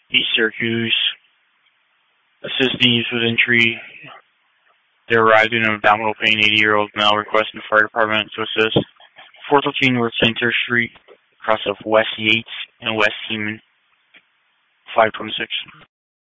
East Syracuse. Assist needs with entry. They arrived in abdominal pain, 80-year-old male requesting the fire department to assist. 413 North Center Street, across of West Yates and West Seaman, 526.